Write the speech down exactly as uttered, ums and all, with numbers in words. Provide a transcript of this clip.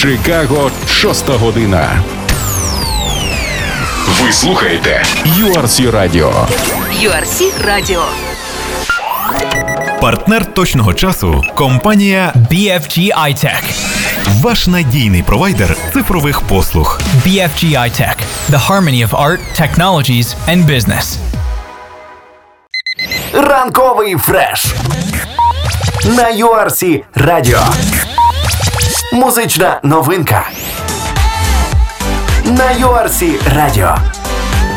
Чикаго, шоста година. Ви слухаєте ю ар сі Radio. ю ар сі Radio. Партнер точного часу – компанія бі еф джі iTech. Ваш надійний провайдер цифрових послуг. бі еф джі iTech. The harmony of art, technologies and business. Ранковий фреш на ю ар сі Radio. Музична новинка на ю ар сі Radio.